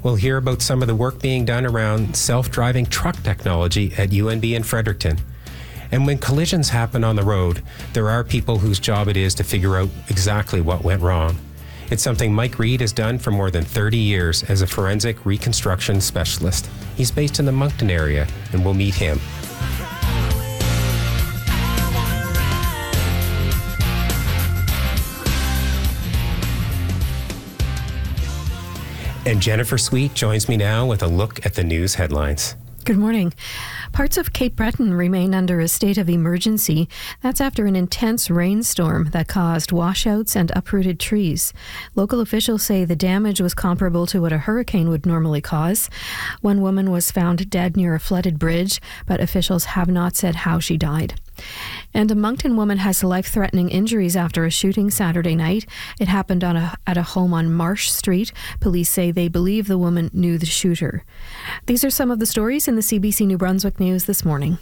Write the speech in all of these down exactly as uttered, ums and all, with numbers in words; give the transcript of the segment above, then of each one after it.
We'll hear about some of the work being done around self-driving truck technology at U N B in Fredericton. And when collisions happen on the road, there are people whose job it is to figure out exactly what went wrong. It's something Mike Reed has done for more than thirty years as a forensic reconstruction specialist. He's based in the Moncton area, and we'll meet him. And Jennifer Sweet joins me now with a look at the news headlines. Good morning. Parts of Cape Breton remain under a state of emergency. That's after an intense rainstorm that caused washouts and uprooted trees. Local officials say the damage was comparable to what a hurricane would normally cause. One woman was found dead near a flooded bridge, but officials have not said how she died. And a Moncton woman has life-threatening injuries after a shooting Saturday night. It happened on a, at a home on Marsh Street. Police say they believe the woman knew the shooter. These are some of the stories in the C B C New Brunswick News this morning.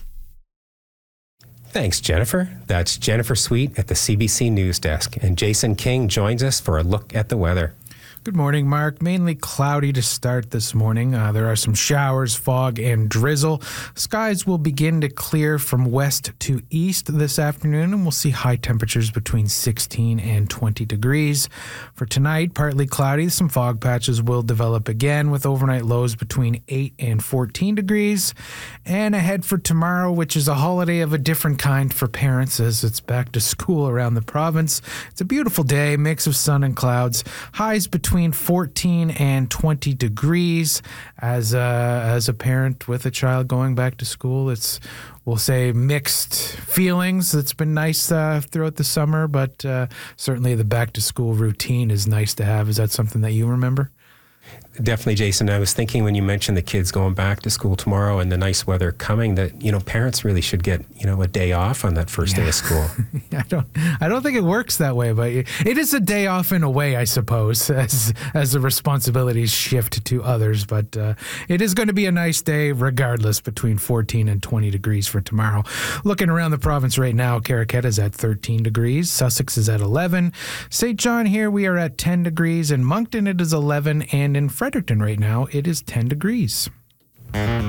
Thanks, Jennifer. That's Jennifer Sweet at the C B C News Desk. And Jason King joins us for a look at the weather. Good morning, Mark. Mainly cloudy to start this morning. Uh, there are some showers, fog, and drizzle. Skies will begin to clear from west to east this afternoon, and we'll see high temperatures between sixteen and twenty degrees. For tonight, partly cloudy. Some fog patches will develop again with overnight lows between eight and fourteen degrees. And ahead for tomorrow, which is a holiday of a different kind for parents as it's back to school around the province. It's a beautiful day, mix of sun and clouds. Highs between between fourteen and twenty degrees. As a, as a parent with a child going back to school, it's, we'll say, mixed feelings. It's been nice uh, throughout the summer, but uh, certainly the back to school routine is nice to have. Is that something that you remember? Definitely, Jason. I was thinking when you mentioned the kids going back to school tomorrow and the nice weather coming that, you know, parents really should get, you know, a day off on that first yeah. day of school. I don't I don't think it works that way, but it is a day off in a way, I suppose, as as the responsibilities shift to others. But uh, it is going to be a nice day regardless, between fourteen and twenty degrees for tomorrow. Looking around the province right now, Caraquet is at thirteen degrees. Sussex is at eleven. Saint John here, we are at ten degrees. In Moncton, it is eleven. And in Fredericton right now, it is ten degrees.